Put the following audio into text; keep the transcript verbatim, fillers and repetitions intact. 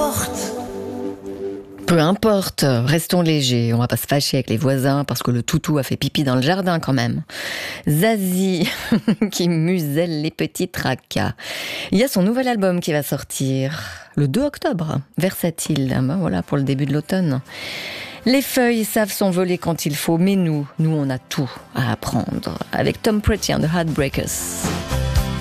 importe. Peu importe, restons légers, on va pas se fâcher avec les voisins parce que le toutou a fait pipi dans le jardin quand même. Zazie, qui muselle les petits tracas. Il y a son nouvel album qui va sortir le deux octobre, Versatile, ben voilà pour le début de l'automne. Les feuilles savent s'envoler quand il faut, mais nous, nous on a tout à apprendre. Avec Tom Petty and the Heartbreakers.